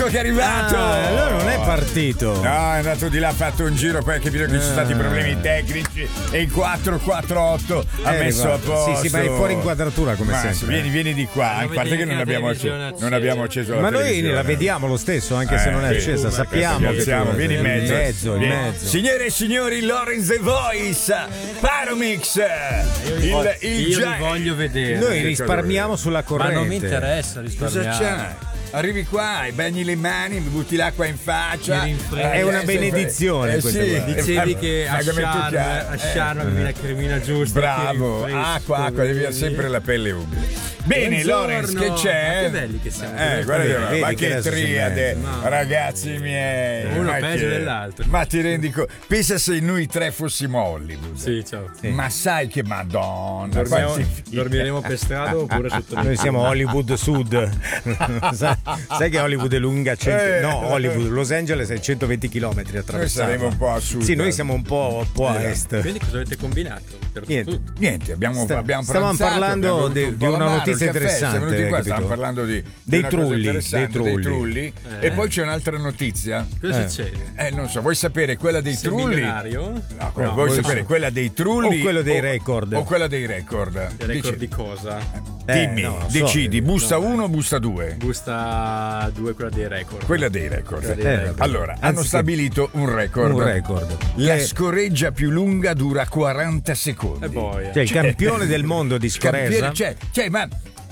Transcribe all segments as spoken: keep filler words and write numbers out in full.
ecco che è arrivato. Ah, allora non è partito. No, è andato di là, ha fatto un giro, poi ha capito che ci sono stati problemi tecnici e il quattro quattro otto ha È messo a arrivato. posto. Sì, sì, ma è fuori inquadratura come Ma sempre. Vieni, vieni di qua, a parte che non abbiamo acceso, non abbiamo acceso la Ma noi televisione. la vediamo lo stesso, anche se non è Eh, accesa. sì, Sappiamo che siamo, tu- vieni in mezzo. In mezzo, in Vieni. mezzo. Signore e signori, Lorenz The Voice, Paromix, il, il Io gia- li voglio vedere. Noi risparmiamo sulla corrente. Ma non mi interessa Cosa risparmiare. c'è? Arrivi qua, bagni le mani, mi butti l'acqua in faccia. Mi rinfresca. È una Eh, benedizione eh, questa sì. qua. Dicevi che Ma a come tu Sharm, chiaro, a eh. Sharm viene la cremina giusta. Bravo, che rinfresca, acqua, acqua, devi avere sempre la pelle umida. Bene, Buongiorno. Lorenz, che c'è? Ma che belli che siamo. Eh, guarda, che- Vedi ma che che adesso si triade, mette. No. ragazzi miei. Uno ma peggio che- dell'altro. Ma ti rendi conto? Pensa se noi tre fossimo Hollywood. Sì, ciao. Ma sai che madonna. Dormiamo- quanti- dormiremo per strada oppure sotto Noi siamo Hollywood Sud. sai, sai che Hollywood è lunga cento Eh. no, Hollywood, Los Angeles è centoventi chilometri Noi attraversata. saremo un po' a sud. Sì, noi siamo un po', un po' a Eh. est. Quindi cosa avete combinato? Per Niente. tutto. Niente, abbiamo, Sta- abbiamo stavamo pranzato, parlando abbiamo bevuto di- un di po' una l'amaro, notizia il caffè, interessante, siamo venuti qua, capito? stavamo parlando di, di Dei una cosa trulli, interessante, dei trulli. trulli. Eh. E poi c'è un'altra notizia. Cosa Eh. succede? Eh, non so, vuoi sapere quella dei Sei trulli? milionario? No, quella- No, vuoi voi sapere so- quella dei trulli o quello dei o- record? O quella dei record? Il record Dici- di cosa? Eh, Dimmi, no, lo so. decidi, busta No. uno o busta due? Busta due, quella dei record. Quella dei record. Quella dei Eh, record. Allora, hanno Anziché- stabilito un record. Un record. La Che- scoreggia più lunga dura quaranta secondi. E poi. Cioè, il campione del mondo di Campione- scoresa cioè, cioè, ma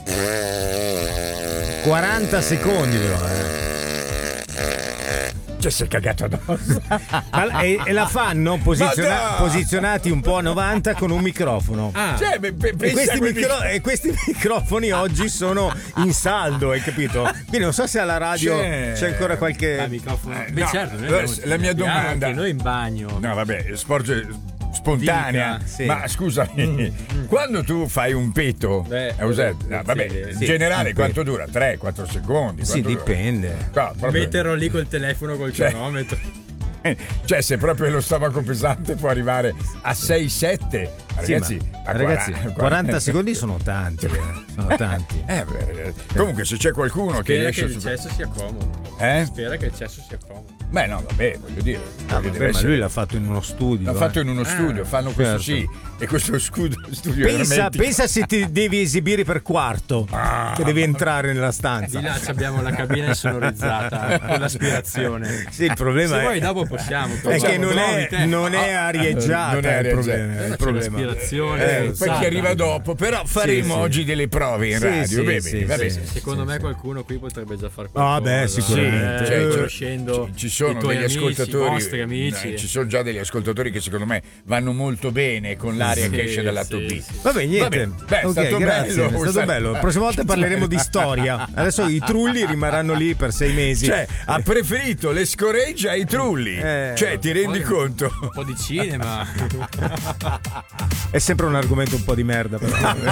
quaranta secondi però, eh. cioè, si è cagato addosso. Al- e, e la fanno posiziona- Ma no! posizionati un po' a novanta con un microfono. Ah, Cioè, pe- pe- E pensa questi, a quei micro- e questi microfoni oggi sono in saldo, hai capito? Quindi non so se alla radio C'è- c'è, ancora qualche. la microfono. Eh, Beh, no, certo, noi la- abbiamo- la mia abbiamo domanda- anche noi in bagno. No, vabbè, sport spontanea. Dica, sì. Ma scusami, quando tu fai un peto, Beh, è usato- sì, no, vabbè, sì, in sì, generale un quanto dura? tre quattro secondi? Sì, quanto dura? dipende. No, proprio- Metterlo lì col telefono col Cioè- cronometro. eh, cioè, se proprio lo stomaco pesante può arrivare a sei sette. Sì, Ragazzi, ma- a ragazzi, quaranta quaranta secondi sono tanti, eh, sono tanti. Eh, beh, comunque, se c'è qualcuno che Spera riesce che a il super- cesso sia comodo. Eh? Spera che il cesso sia comodo. Beh, no, vabbè, voglio dire. Ah, voglio vabbè, dire, ma se- lui l'ha fatto in uno studio. L'ha eh. fatto in uno studio, fanno questo certo. sì. E questo scudo, studio Pensa, ermetico. pensa se ti devi esibire per quarto, Ah. che devi entrare nella stanza. Di là abbiamo la cabina insonorizzata con l'aspirazione. Sì, il problema Se è, vuoi dopo possiamo. è però che non provi è, te. non è arieggiata. Non è il arieggiata. problema. Eh, il c'è problema. l'aspirazione. Eh, poi forzata. chi arriva dopo, però faremo sì. oggi delle prove in Sì, radio. sì, va bene, sì, va bene. sì. Secondo me qualcuno qui potrebbe già far Ah, qualcosa. beh, sicuramente. Eh, Cioè, ci- conoscendo ci, ci sono i tuoi degli amici, ascoltatori, i nostri amici. eh, ci sono già degli ascoltatori che secondo me vanno molto bene con l'aria Sì, che esce dal lato sì, B. sì. Vabbè, niente. Va bene. Beh, è Ok, stato grazie, bello, è stato stato- bello. La prossima volta parleremo di storia. Adesso i trulli rimarranno lì per sei mesi. Cioè, ha preferito le scoregge ai trulli. Eh, cioè, ti rendi poi- conto? Un po' di cinema. È sempre un argomento un po' di merda, però.